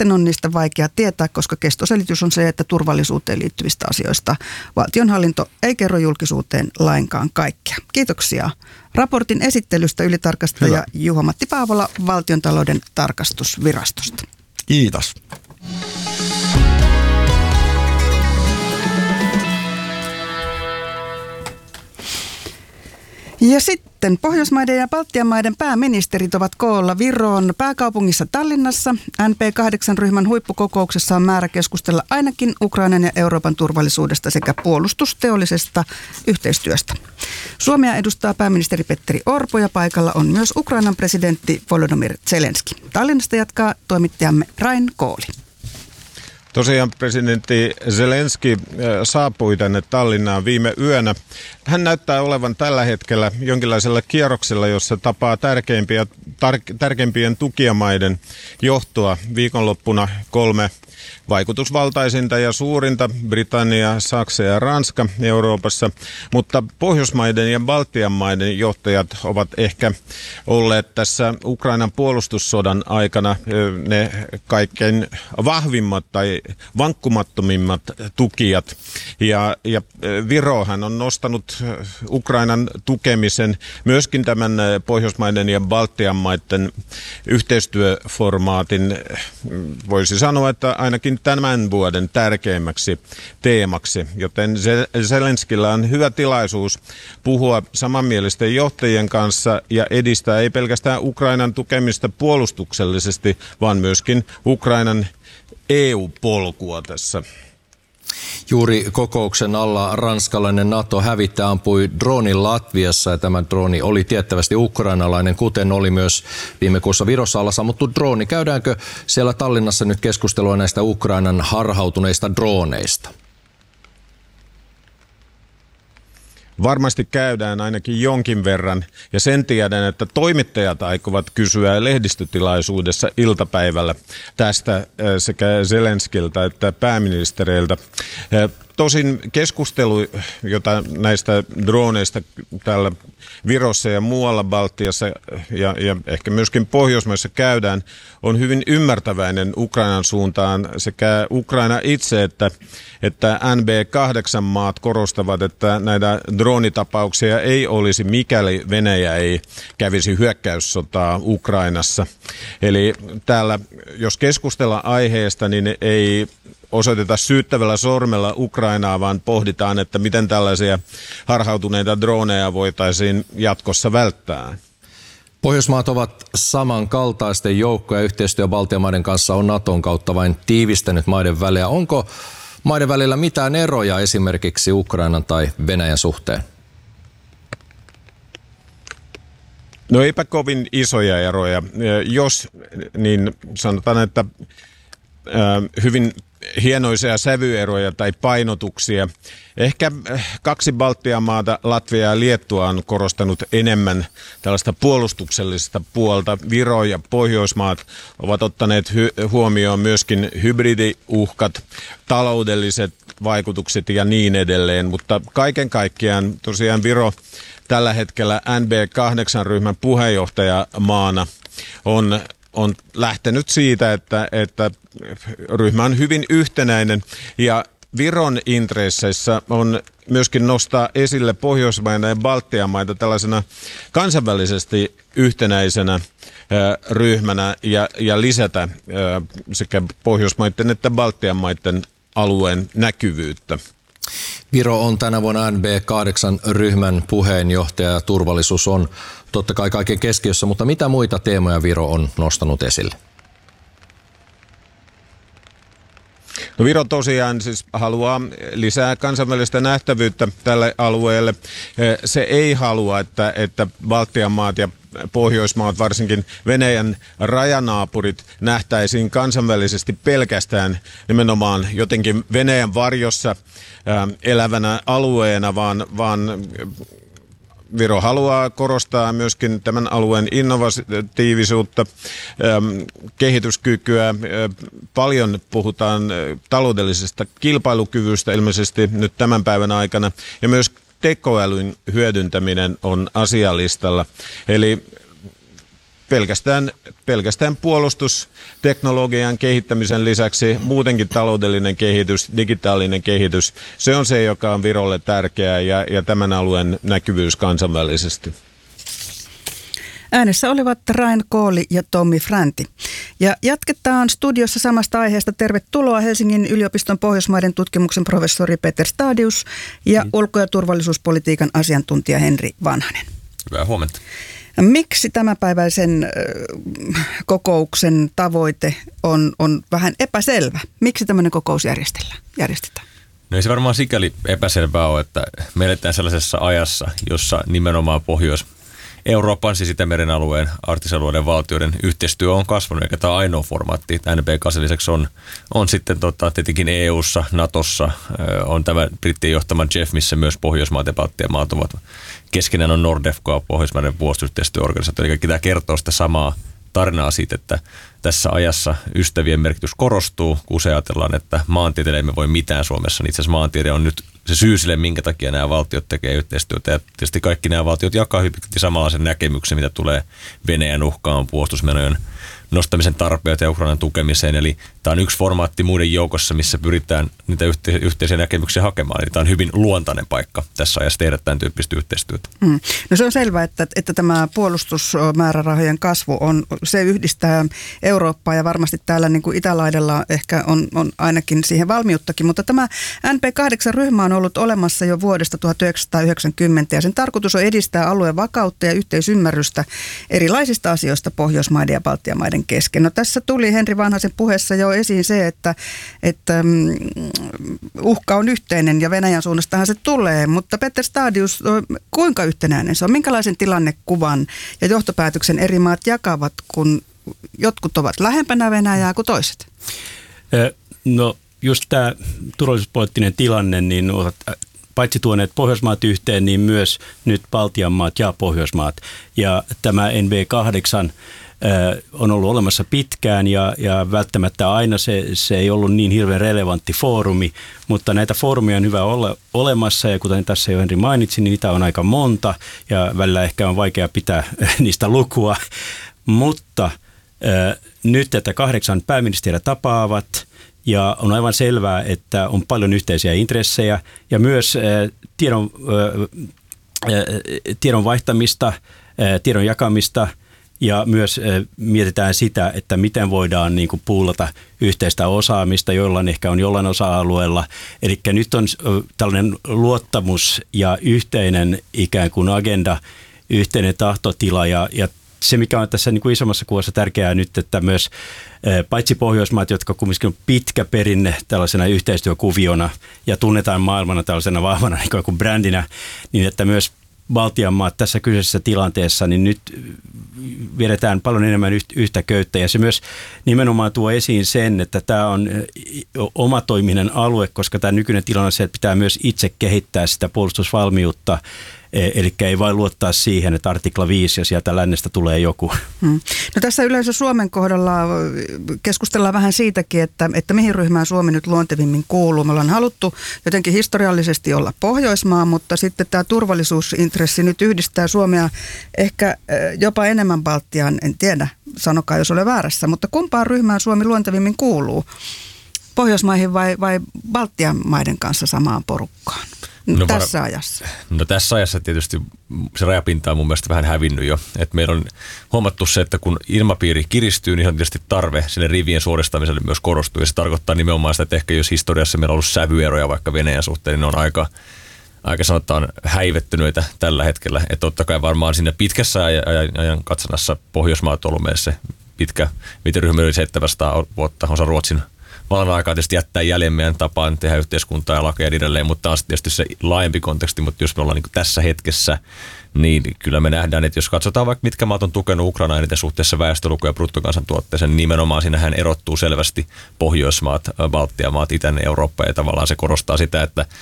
Kansalaisten on niistä vaikea tietää, koska kestoselitys on se, että turvallisuuteen liittyvistä asioista valtionhallinto ei kerro julkisuuteen lainkaan kaikkea. Kiitoksia raportin esittelystä ylitarkastaja Juha-Matti Paavola Valtiontalouden tarkastusvirastosta. Kiitos. Ja sitten Pohjoismaiden ja Baltian maiden pääministerit ovat koolla Viron pääkaupungissa Tallinnassa. NP8-ryhmän huippukokouksessa on määrä keskustella ainakin Ukrainan ja Euroopan turvallisuudesta sekä puolustusteollisesta yhteistyöstä. Suomea edustaa pääministeri Petteri Orpo ja paikalla on myös Ukrainan presidentti Volodymyr Zelenski. Tallinnasta jatkaa toimittajamme Rain Kooli. Tosiaan presidentti Zelenski saapui tänne Tallinnaan viime yönä. Hän näyttää olevan tällä hetkellä jonkinlaisella kierroksella, jossa tapaa tärkeimpien tukijamaiden johtoa. Viikonloppuna 3 vaikutusvaltaisinta ja suurinta, Britannia, Saksa ja Ranska Euroopassa, mutta Pohjoismaiden ja Baltian maiden johtajat ovat ehkä olleet tässä Ukrainan puolustussodan aikana ne kaikkein vahvimmat tai vankkumattomimmat tukijat. Ja Virohan on nostanut Ukrainan tukemisen myöskin tämän Pohjoismaiden ja Baltian maiden yhteistyöformaatin, voisi sanoa, että ainakin tämän vuoden tärkeimmäksi teemaksi, joten Zelenskillä on hyvä tilaisuus puhua samanmielisten johtajien kanssa ja edistää ei pelkästään Ukrainan tukemista puolustuksellisesti, vaan myöskin Ukrainan EU-polkua tässä. Juuri kokouksen alla ranskalainen NATO-hävittäjä ampui droonin Latviassa ja tämä drooni oli tiettävästi ukrainalainen, kuten oli myös viime kuussa Virossa alla sammuttu drooni. Käydäänkö siellä Tallinnassa nyt keskustelua näistä Ukrainan harhautuneista drooneista? Varmasti käydään ainakin jonkin verran, ja sen tiedän, että toimittajat aikovat kysyä lehdistötilaisuudessa iltapäivällä tästä sekä Zelenskiltä että pääministereiltä. Tosin keskustelu, jota näistä droneista täällä Virossa ja muualla Baltiassa ja ehkä myöskin Pohjoismaissa käydään, on hyvin ymmärtäväinen Ukrainan suuntaan. Sekä Ukraina itse että NB8-maat korostavat, että näitä droonitapauksia ei olisi, mikäli Venäjä ei kävisi hyökkäyssotaa Ukrainassa. Eli täällä, jos keskustellaan aiheesta, niin ei osoiteta syyttävällä sormella Ukrainaa, vaan pohditaan, että miten tällaisia harhautuneita droneja voitaisiin jatkossa välttää. Pohjoismaat ovat samankaltaisten joukkoja. Yhteistyö Baltian maiden kanssa on Naton kautta vain tiivistänyt maiden välejä. Onko maiden välillä mitään eroja esimerkiksi Ukrainan tai Venäjän suhteen? No eipä kovin isoja eroja. Jos, niin sanotaan, että hyvin hienoisia sävyeroja tai painotuksia. Ehkä 2 Baltian maata, Latvia ja Liettua, on korostanut enemmän tällaista puolustuksellisesta puolta. Viro ja Pohjoismaat ovat ottaneet huomioon myöskin hybridiuhkat, taloudelliset vaikutukset ja niin edelleen. Mutta kaiken kaikkiaan tosiaan Viro tällä hetkellä NB8-ryhmän puheenjohtajamaana on lähtenyt siitä, että ryhmä on hyvin yhtenäinen ja Viron intresseissä on myöskin nostaa esille Pohjoismaita ja Baltian maita tällaisena kansainvälisesti yhtenäisenä ryhmänä ja lisätä sekä Pohjoismaiden että Baltian maiden alueen näkyvyyttä. Viro on tänä vuonna NB8-ryhmän puheenjohtaja ja turvallisuus on totta kai kaiken keskiössä, mutta mitä muita teemoja Viro on nostanut esille? No Viro tosiaan siis haluaa lisää kansainvälistä nähtävyyttä tälle alueelle. Se ei halua, että Baltian maat ja Pohjoismaat, varsinkin Venäjän rajanaapurit, nähtäisiin kansainvälisesti pelkästään nimenomaan jotenkin Venäjän varjossa elävänä alueena, vaan Viro haluaa korostaa myöskin tämän alueen innovatiivisuutta, kehityskykyä. Paljon puhutaan taloudellisesta kilpailukyvystä ilmeisesti nyt tämän päivän aikana ja myös tekoälyn hyödyntäminen on asialistalla. Eli pelkästään puolustusteknologian kehittämisen lisäksi muutenkin taloudellinen kehitys, digitaalinen kehitys, se on se, joka on Virolle tärkeää ja tämän alueen näkyvyys kansainvälisesti. Äänessä olivat Rain Kooli ja Tommi Fränti. Ja jatketaan studiossa samasta aiheesta. Tervetuloa Helsingin yliopiston Pohjoismaiden tutkimuksen professori Peter Stadius ja ulko- ja turvallisuuspolitiikan asiantuntija Henri Vanhanen. Hyvää huomenta. Miksi tämänpäiväisen kokouksen tavoite on vähän epäselvä? Miksi tämmöinen kokous järjestetään? No ei se varmaan sikäli epäselvää ole, että me eletään sellaisessa ajassa, jossa nimenomaan Pohjois-Euroopan, siis Itämeren alueen, arktisalueiden valtioiden yhteistyö on kasvanut, eikä tämä ainoa formaatti. NB8 lisäksi on sitten tietenkin EU:ssa, Natossa, on tämä brittien johtama JEF, missä myös Pohjoismaat ja Baltian maat ovat. Keskenään on Nordefco, Pohjoismaiden puolustusyhteistyöorganisaatio, eli kaikki tämä kertoo sitä samaa tarinaa siitä, että tässä ajassa ystävien merkitys korostuu, kun usein ajatellaan, että maantieteelle emme voi mitään Suomessa, niin itse asiassa maantiede on nyt se syy sille, minkä takia nämä valtiot tekee yhteistyötä. Ja tietysti kaikki nämä valtiot jakaa hyvin pitkälti samanlaisen näkemyksen, mitä tulee Venäjän uhkaan, puolustusmenojen nostamisen tarpeet ja Ukrainan tukemiseen. Eli tämä on yksi formaatti muiden joukossa, missä pyritään niitä yhteisiä näkemyksiä hakemaan. Eli tämä on hyvin luontainen paikka tässä ajassa tehdä tämän tyyppistä yhteistyötä. No se on selvää, että tämä puolustusmäärärahojen kasvu se yhdistää Eurooppaa ja varmasti täällä niin kuin itälaidella ehkä on ainakin siihen valmiuttakin. Mutta tämä NB8-ryhmä on ollut olemassa jo vuodesta 1990 ja sen tarkoitus on edistää alueen vakautta ja yhteisymmärrystä erilaisista asioista Pohjoismaiden ja Baltian maiden kesken. No tässä tuli Henri Vanhasen puheessa jo esiin se, että uhka on yhteinen ja Venäjän suunnastahan se tulee, mutta Peter Stadius, kuinka yhtenäinen se on? Minkälaisen tilannekuvan ja johtopäätöksen eri maat jakavat, kun jotkut ovat lähempänä Venäjää kuin toiset? No just tämä turvallisuuspoliittinen tilanne, niin ovat paitsi tuoneet Pohjoismaat yhteen, niin myös nyt Baltian maat ja Pohjoismaat. Ja tämä NB8 on ollut olemassa pitkään ja välttämättä aina se ei ollut niin hirveän relevantti foorumi, mutta näitä foorumia on hyvä olla olemassa ja kuten tässä jo Henri mainitsi, niin niitä on aika monta ja välillä ehkä on vaikea pitää niistä lukua, mutta nyt tätä 8 pääministeriä tapaavat ja on aivan selvää, että on paljon yhteisiä intressejä ja myös tiedon vaihtamista, tiedon jakamista. Ja myös mietitään sitä, että miten voidaan niin kuin puulata yhteistä osaamista, jollain ehkä on jollain osa-alueella. Eli nyt on tällainen luottamus ja yhteinen ikään kuin agenda, yhteinen tahtotila ja se, mikä on tässä niin kuin isommassa kuvassa tärkeää nyt, että myös paitsi Pohjoismaat, jotka kumminkin on pitkä perinne tällaisena yhteistyökuviona ja tunnetaan maailmana tällaisena vahvana niin kuin brändinä, niin että myös Baltian maat tässä kyseisessä tilanteessa, niin nyt vedetään paljon enemmän yhtä köyttä. Ja se myös nimenomaan tuo esiin sen, että tämä on omatoiminen alue, koska tämä nykyinen tilanne on se, että pitää myös itse kehittää sitä puolustusvalmiutta. Eli ei vain luottaa siihen, että artikla 5 ja sieltä lännestä tulee joku. No tässä yleensä Suomen kohdalla keskustellaan vähän siitäkin, että mihin ryhmään Suomi nyt luontevimmin kuuluu. Me ollaan haluttu jotenkin historiallisesti olla Pohjoismaa, mutta sitten tämä turvallisuusintressi nyt yhdistää Suomea ehkä jopa enemmän Baltiaan. En tiedä, sanokaa jos olen väärässä, mutta kumpaan ryhmään Suomi luontevimmin kuuluu? Pohjoismaihin vai Baltian maiden kanssa samaan porukkaan? Tässä ajassa? No tässä ajassa tietysti se rajapinta on mun mielestä vähän hävinnyt jo. Et meillä on huomattu se, että kun ilmapiiri kiristyy, niin on tietysti tarve sille rivien suoristamiselle myös korostuu. Ja se tarkoittaa nimenomaan sitä, että ehkä jos historiassa meillä on ollut sävyeroja vaikka Venäjän suhteen, niin ne on aika sanotaan häivettyneitä tällä hetkellä. Että totta kai varmaan siinä pitkässä ajan katsannassa Pohjoismaat on ollut meille se pitkä viiteryhmä yli 700 vuotta, osa Ruotsin vallan aikaa tietysti jättää jäljen meidän tapaan tehdä yhteiskuntaa ja lakeja edelleen, mutta tämä on tietysti se laajempi konteksti, mutta jos me ollaan niin tässä hetkessä, niin kyllä me nähdään, että jos katsotaan vaikka mitkä maat on tukenut Ukrainaa eniten suhteessa väestölukuun ja bruttokansantuotteeseen, niin nimenomaan siinähän erottuu selvästi Pohjoismaat, Baltian maat, Itäinen Eurooppa ja tavallaan se korostaa sitä, että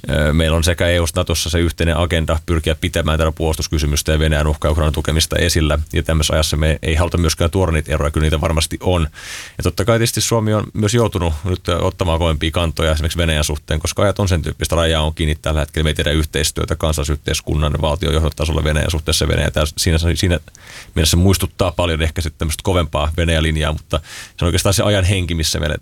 Meillä on sekä EU-Natossa se yhteinen agenda pyrkiä pitämään tätä puolustuskysymystä ja Venäjän uhkaa Ukrainan tukemista esillä. Ja tämmöisessä ajassa me ei haluta myöskään tuoda niitä eroja, kyllä niitä varmasti on. Ja totta kai tietysti Suomi on myös joutunut nyt ottamaan kovempia kantoja esimerkiksi Venäjän suhteen, koska ajat on sen tyyppistä. Rajaa on kiinni tällä hetkellä. Me ei tehdä yhteistyötä kansallisyhteiskunnan valtiojohdon tasolla Venäjän suhteessa. Venäjä siinä mielessä muistuttaa paljon ehkä sitten tämmöistä kovempaa Venäjän linjaa, mutta se on oikeastaan se ajan henki, missä me